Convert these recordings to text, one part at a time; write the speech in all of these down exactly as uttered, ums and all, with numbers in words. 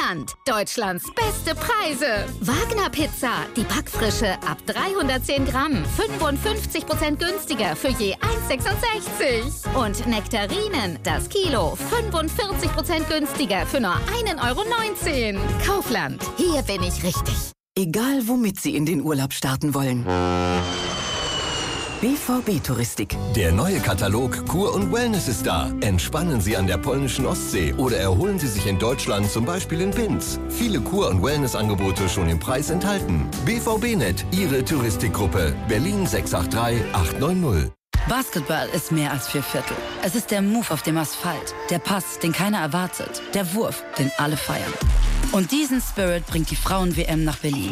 Kaufland. Deutschlands beste Preise. Wagner Pizza, die Backfrische ab dreihundertzehn Gramm. fünfundfünfzig Prozent günstiger für je eins Komma sechsundsechzig. Und Nektarinen, das Kilo, fünfundvierzig Prozent günstiger für nur ein Euro neunzehn. Kaufland, hier bin ich richtig. Egal, womit Sie in den Urlaub starten wollen. B V B-Touristik. Der neue Katalog Kur und Wellness ist da. Entspannen Sie an der polnischen Ostsee oder erholen Sie sich in Deutschland, zum Beispiel in Binz. Viele Kur- und Wellnessangebote schon im Preis enthalten. B V B-Net, Ihre Touristikgruppe. Berlin sechs acht drei acht neun null. Basketball ist mehr als vier Viertel. Es ist der Move auf dem Asphalt, der Pass, den keiner erwartet, der Wurf, den alle feiern. Und diesen Spirit bringt die Frauen-W M nach Berlin.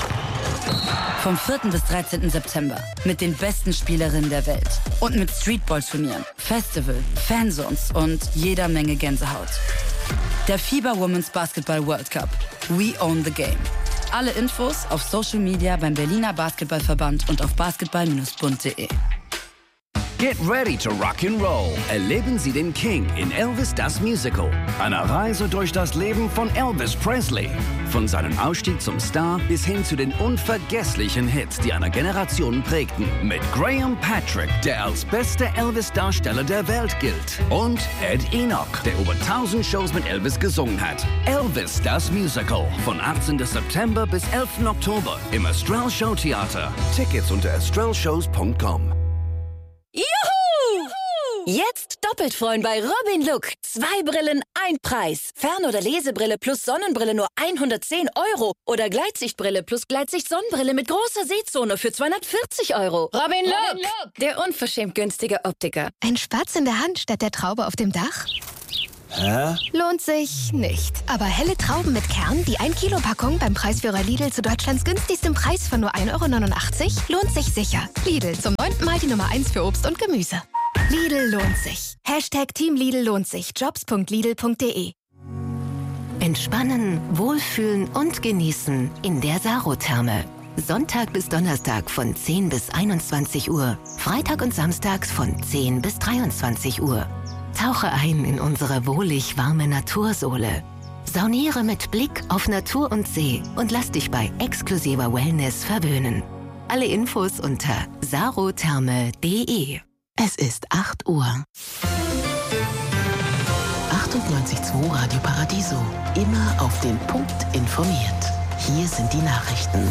Vom vierten bis dreizehnten September mit den besten Spielerinnen der Welt und mit Streetball-Turnieren, Festival, Fanzones und jeder Menge Gänsehaut. Der FIBA Women's Basketball World Cup. We own the game. Alle Infos auf Social Media beim Berliner Basketballverband und auf basketball Bindestrich bund punkt de. Get ready to rock and roll. Erleben Sie den King in Elvis das Musical. Eine Reise durch das Leben von Elvis Presley. Von seinem Ausstieg zum Star bis hin zu den unvergesslichen Hits, die eine Generation prägten. Mit Graham Patrick, der als bester Elvis-Darsteller der Welt gilt. Und Ed Enoch, der über tausend Shows mit Elvis gesungen hat. Elvis das Musical. Von achtzehnten September bis elften Oktober im Astral Show Theater. Tickets unter astral shows punkt com. Juhu! Jetzt doppelt freuen bei Robin Look. Zwei Brillen, ein Preis. Fern- oder Lesebrille plus Sonnenbrille nur hundertzehn Euro. Oder Gleitsichtbrille plus Gleitsicht-Sonnenbrille mit großer Sehzone für zweihundertvierzig Euro. Robin Look, Robin Look, der unverschämt günstige Optiker. Ein Spatz in der Hand statt der Traube auf dem Dach? Hä? Lohnt sich nicht. Aber helle Trauben mit Kern, die ein Kilo Packung beim Preisführer Lidl zu Deutschlands günstigstem Preis von nur ein Euro neunundachtzig, lohnt sich sicher. Lidl, zum neunten Mal die Nummer eins für Obst und Gemüse. Lidl lohnt sich. Hashtag Team Lidl lohnt sich. jobs punkt lidl punkt de. Entspannen, wohlfühlen und genießen in der Saro-Therme. Sonntag bis Donnerstag von zehn bis einundzwanzig Uhr. Freitag und samstags von zehn bis dreiundzwanzig Uhr. Tauche ein in unsere wohlig warme Natursohle. Sauniere mit Blick auf Natur und See und lass dich bei exklusiver Wellness verwöhnen. Alle Infos unter sarotherme punkt de. Es ist acht Uhr. achtundneunzig Komma zwei Radio Paradiso. Immer auf den Punkt informiert. Hier sind die Nachrichten.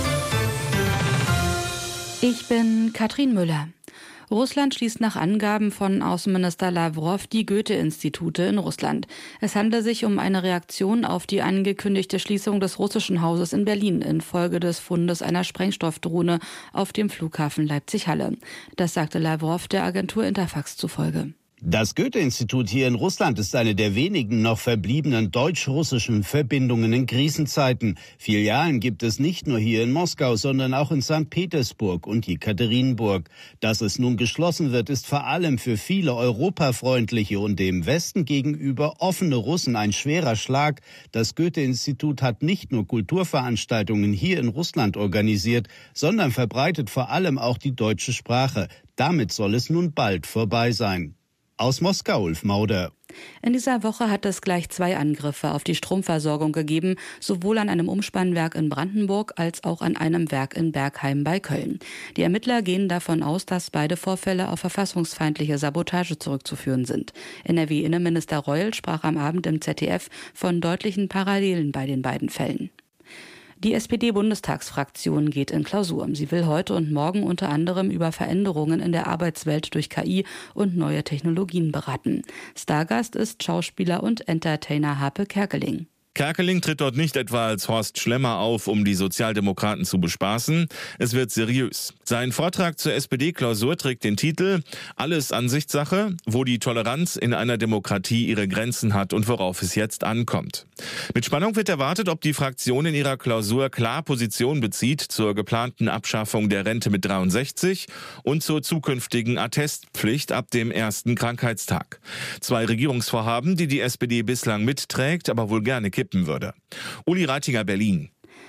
Ich bin Katrin Müller. Russland schließt nach Angaben von Außenminister Lavrov die Goethe-Institute in Russland. Es handelt sich um eine Reaktion auf die angekündigte Schließung des russischen Hauses in Berlin infolge des Fundes einer Sprengstoffdrohne auf dem Flughafen Leipzig-Halle. Das sagte Lavrov der Agentur Interfax zufolge. Das Goethe-Institut hier in Russland ist eine der wenigen noch verbliebenen deutsch-russischen Verbindungen in Krisenzeiten. Filialen gibt es nicht nur hier in Moskau, sondern auch in Sankt Petersburg und Jekaterinburg. Dass es nun geschlossen wird, ist vor allem für viele europafreundliche und dem Westen gegenüber offene Russen ein schwerer Schlag. Das Goethe-Institut hat nicht nur Kulturveranstaltungen hier in Russland organisiert, sondern verbreitet vor allem auch die deutsche Sprache. Damit soll es nun bald vorbei sein. Aus Moskau, Ulf Mauder. In dieser Woche hat es gleich zwei Angriffe auf die Stromversorgung gegeben, sowohl an einem Umspannwerk in Brandenburg als auch an einem Werk in Bergheim bei Köln. Die Ermittler gehen davon aus, dass beide Vorfälle auf verfassungsfeindliche Sabotage zurückzuführen sind. N R W-Innenminister Reul sprach am Abend im Z D F von deutlichen Parallelen bei den beiden Fällen. Die S P D-Bundestagsfraktion geht in Klausur. Sie will heute und morgen unter anderem über Veränderungen in der Arbeitswelt durch K I und neue Technologien beraten. Stargast ist Schauspieler und Entertainer Harpe Kerkeling. Kerkeling tritt dort nicht etwa als Horst Schlemmer auf, um die Sozialdemokraten zu bespaßen. Es wird seriös. Sein Vortrag zur S P D-Klausur trägt den Titel »Alles Ansichtssache, wo die Toleranz in einer Demokratie ihre Grenzen hat und worauf es jetzt ankommt«. Mit Spannung wird erwartet, ob die Fraktion in ihrer Klausur klar Position bezieht zur geplanten Abschaffung der Rente mit dreiundsechzig und zur zukünftigen Attestpflicht ab dem ersten Krankheitstag. Zwei Regierungsvorhaben, die die S P D bislang mitträgt, aber wohl gerne kippen würde. Uli Reitinger, Berlin.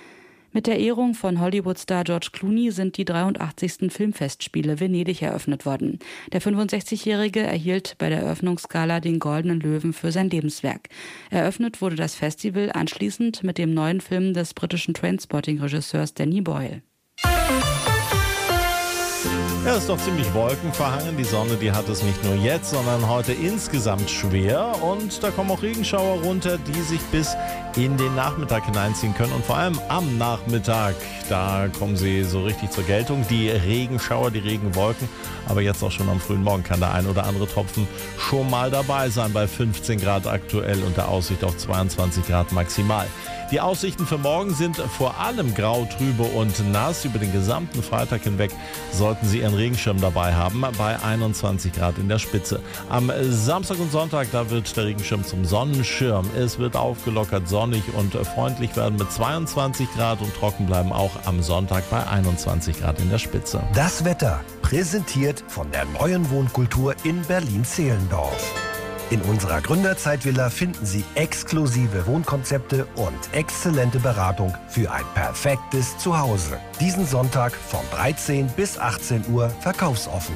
Mit der Ehrung von Hollywood-Star George Clooney sind die dreiundachtzigsten Filmfestspiele Venedig eröffnet worden. Der fünfundsechzigjährige erhielt bei der Eröffnungsgala den Goldenen Löwen für sein Lebenswerk. Eröffnet wurde das Festival anschließend mit dem neuen Film des britischen Trainspotting-Regisseurs Danny Boyle. Ja, es ist doch ziemlich wolkenverhangen. Die Sonne, die hat es nicht nur jetzt, sondern heute insgesamt schwer. Und da kommen auch Regenschauer runter, die sich bis in den Nachmittag hineinziehen können. Und vor allem am Nachmittag, da kommen sie so richtig zur Geltung. Die Regenschauer, die Regenwolken. Aber jetzt auch schon am frühen Morgen kann der ein oder andere Tropfen schon mal dabei sein. Bei fünfzehn Grad aktuell und der Aussicht auf zweiundzwanzig Grad maximal. Die Aussichten für morgen sind vor allem grau, trübe und nass. Über den gesamten Freitag hinweg sollten Sie Ihren Regenschirm dabei haben, bei einundzwanzig Grad in der Spitze. Am Samstag und Sonntag, da wird der Regenschirm zum Sonnenschirm. Es wird aufgelockert, sonnig und freundlich werden mit zweiundzwanzig Grad und trocken bleiben auch am Sonntag bei einundzwanzig Grad in der Spitze. Das Wetter, präsentiert von der neuen Wohnkultur in Berlin-Zehlendorf. In unserer Gründerzeitvilla finden Sie exklusive Wohnkonzepte und exzellente Beratung für ein perfektes Zuhause. Diesen Sonntag von dreizehn bis achtzehn Uhr verkaufsoffen.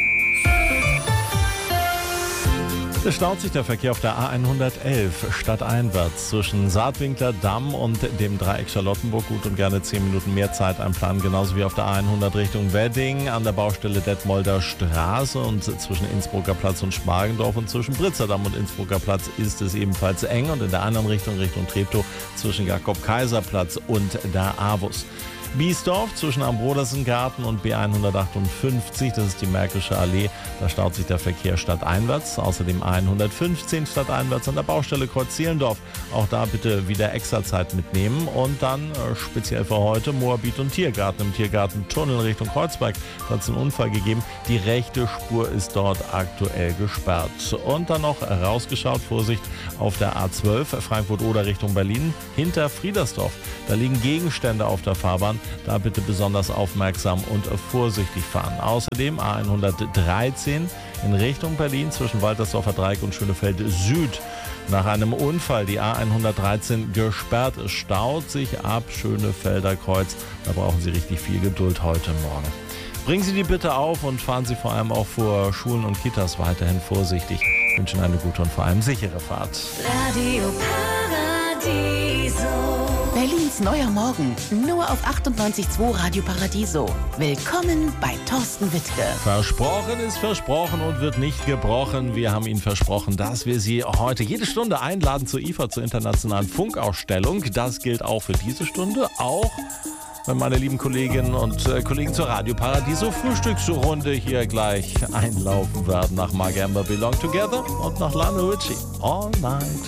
Es staut sich der Verkehr auf der A hundertelf stadteinwärts zwischen Saatwinkler Damm und dem Dreieck Charlottenburg. Gut und gerne zehn Minuten mehr Zeit einplanen, genauso wie auf der A hundert Richtung Wedding an der Baustelle Detmolder Straße und zwischen Innsbrucker Platz und Schmargendorf und zwischen Britzerdamm und Innsbrucker Platz ist es ebenfalls eng und in der anderen Richtung, Richtung Treptow, zwischen Jakob-Kaiser-Platz und der Avus. Biesdorf zwischen Am-Brodersen-Garten und B hundertachtundfünfzig, das ist die Märkische Allee, da staut sich der Verkehr stadteinwärts. Außerdem A hundertfünfzehn stadteinwärts an der Baustelle Kreuz-Zehlendorf. Auch da bitte wieder Extrazeit mitnehmen. Und dann äh, speziell für heute Moabit und Tiergarten. Im Tiergarten-Tunnel Richtung Kreuzberg hat es einen Unfall gegeben. Die rechte Spur ist dort aktuell gesperrt. Und dann noch rausgeschaut, Vorsicht auf der A zwölf Frankfurt-Oder Richtung Berlin hinter Friedersdorf. Da liegen Gegenstände auf der Fahrbahn. Da bitte besonders aufmerksam und vorsichtig fahren. Außerdem A hundertdreizehn in Richtung Berlin zwischen Waltersdorfer Dreieck und Schönefeld Süd. Nach einem Unfall die A hundertdreizehn gesperrt. Es staut sich ab Schönefelder Kreuz. Da brauchen Sie richtig viel Geduld heute Morgen. Bringen Sie die bitte auf und fahren Sie vor allem auch vor Schulen und Kitas weiterhin vorsichtig. Ich wünsche Ihnen eine gute und vor allem sichere Fahrt. Radio Paradiso. Berlins neuer Morgen, nur auf achtundneunzig Komma zwei Radio Paradiso. Willkommen bei Thorsten Wittke. Versprochen ist versprochen und wird nicht gebrochen. Wir haben Ihnen versprochen, dass wir Sie heute jede Stunde einladen zur I F A, zur Internationalen Funkausstellung. Das gilt auch für diese Stunde, auch wenn meine lieben Kolleginnen und äh, Kollegen zur Radio Paradiso Frühstücksrunde hier gleich einlaufen werden nach Magambo Belong Together und nach Lionel Richie All Night.